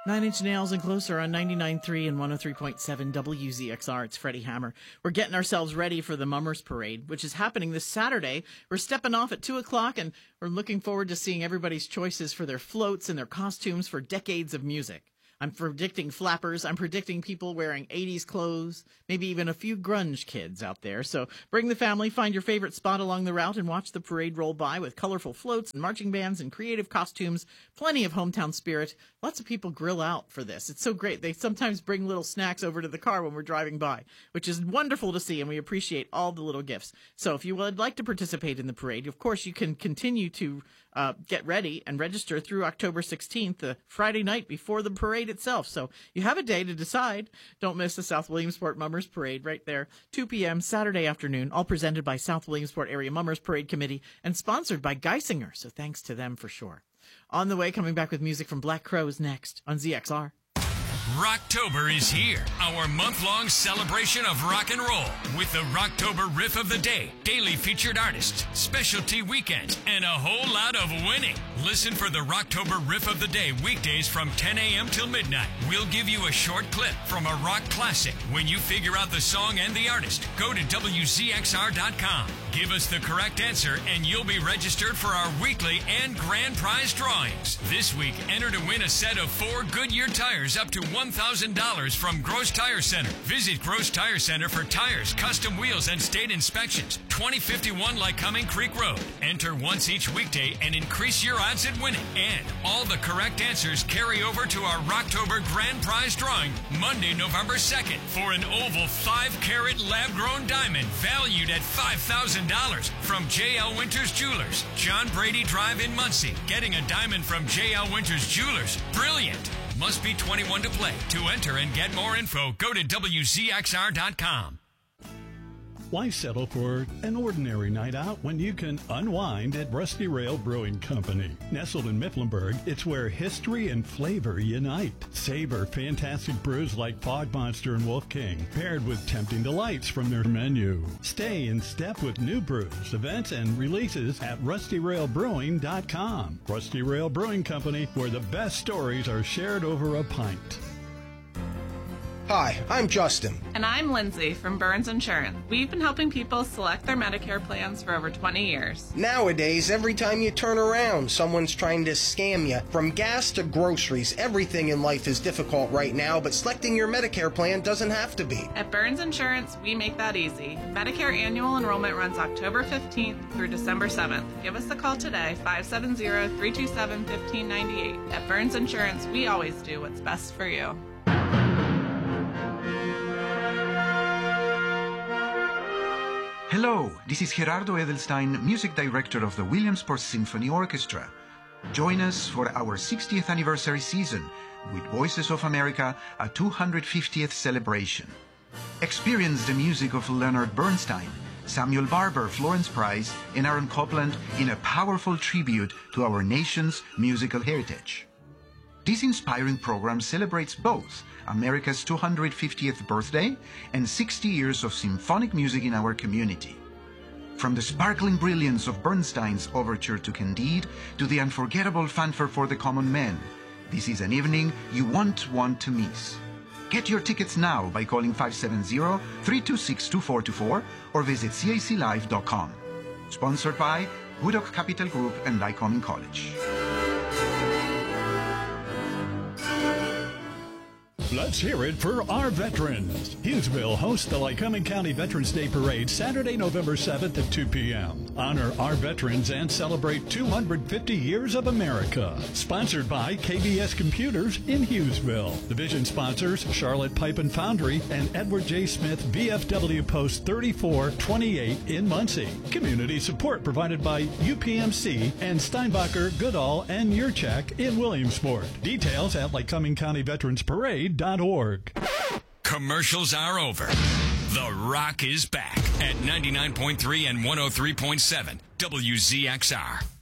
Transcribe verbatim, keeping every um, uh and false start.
Nine Inch Nails and Closer on ninety-nine point three and one oh three point seven W Z X R. It's Freddie Hammer. We're getting ourselves ready for the Mummers Parade, which is happening this Saturday. We're stepping off at two o'clock, and we're looking forward to seeing everybody's choices for their floats and their costumes for decades of music. I'm predicting flappers. I'm predicting people wearing eighties clothes, maybe even a few grunge kids out there. So bring the family, find your favorite spot along the route, and watch the parade roll by with colorful floats and marching bands and creative costumes, plenty of hometown spirit. Lots of people grill out for this. It's so great. They sometimes bring little snacks over to the car when we're driving by, which is wonderful to see, and we appreciate all the little gifts. So if you would like to participate in the parade, of course, you can continue to uh, get ready and register through October sixteenth, the Friday night before the parade itself. So you have a day to decide. Don't miss the South Williamsport Mummers Parade right there, two p.m. Saturday afternoon, all presented by South Williamsport Area Mummers Parade Committee and sponsored by Geisinger. So thanks to them for sure. On the way, coming back with music from Black Crowes next on Z X R. Rocktober is here, our month-long celebration of rock and roll with the Rocktober Riff of the Day, daily featured artists, specialty weekends, and a whole lot of winning. Listen for the Rocktober Riff of the Day weekdays from ten a.m. till midnight. We'll give you a short clip from a rock classic. When you figure out the song and the artist, go to W Z X R dot com. Give us the correct answer and you'll be registered for our weekly and grand prize drawings. This week, enter to win a set of four Goodyear tires up to one thousand dollars from Gross Tire Center. Visit Gross Tire Center for tires, custom wheels, and state inspections. twenty fifty-one Lycoming Creek Road. Enter once each weekday and increase your odds at winning. And all the correct answers carry over to our Rocktober Grand Prize drawing Monday, November second for an oval five carat lab-grown diamond valued at five thousand dollars from J L Winters Jewelers, John Brady Drive in Muncie. Getting a diamond from J L Winters Jewelers. Brilliant. Must be twenty-one to play. To enter and get more info, go to W Z X R dot com. Why settle for an ordinary night out when you can unwind at Rusty Rail Brewing Company? Nestled in Mifflinburg, it's where history and flavor unite. Savor fantastic brews like Fog Monster and Wolf King, paired with tempting delights from their menu. Stay in step with new brews, events, and releases at rusty rail brewing dot com. Rusty Rail Brewing Company, where the best stories are shared over a pint. Hi, I'm Justin. And I'm Lindsay from Burns Insurance. We've been helping people select their Medicare plans for over twenty years. Nowadays, every time you turn around, someone's trying to scam you. From gas to groceries, everything in life is difficult right now, but selecting your Medicare plan doesn't have to be. At Burns Insurance, we make that easy. Medicare annual enrollment runs October fifteenth through December seventh. Give us a call today, five seven zero, three two seven, one five nine eight. At Burns Insurance, we always do what's best for you. Hello, this is Gerardo Edelstein, Music Director of the Williamsport Symphony Orchestra. Join us for our sixtieth anniversary season with Voices of America, a two hundred fiftieth celebration. Experience the music of Leonard Bernstein, Samuel Barber, Florence Price, and Aaron Copland in a powerful tribute to our nation's musical heritage. This inspiring program celebrates both America's two hundred fiftieth birthday and sixty years of symphonic music in our community. From the sparkling brilliance of Bernstein's overture to Candide to the unforgettable fanfare for the common man, this is an evening you won't want to miss. Get your tickets now by calling five seven zero, three two six, two four two four or visit C A C live dot com. Sponsored by Woodok Capital Group and Lycoming College. Let's hear it for our veterans. Hughesville hosts the Lycoming County Veterans Day Parade Saturday, November seventh at two p.m. Honor our veterans and celebrate two hundred fifty years of America. Sponsored by K B S Computers in Hughesville. Division sponsors Charlotte Pipe and Foundry and Edward J. Smith V F W Post thirty-four twenty-eight in Muncie. Community support provided by U P M C and Steinbacher, Goodall, and Yurchak in Williamsport. Details at Lycoming County Veterans Parade. Org. Commercials are over. The Rock is back at ninety-nine point three and one oh three point seven W Z X R.